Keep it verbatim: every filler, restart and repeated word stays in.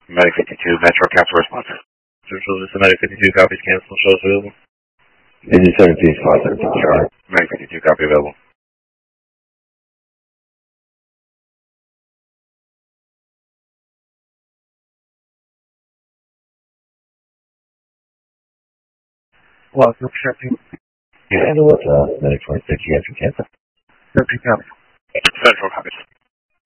Medic fifty-two, Metro Capsule response. Central, this is Medic fifty-two, copies, cancel, shows available. Engine seventeen, five seventeen, Charlie. Medic fifty-two, copy available. Well, no checking. You handle it, uh, Medic twenty-six, you have to cancel. Central, copy. Central, copies.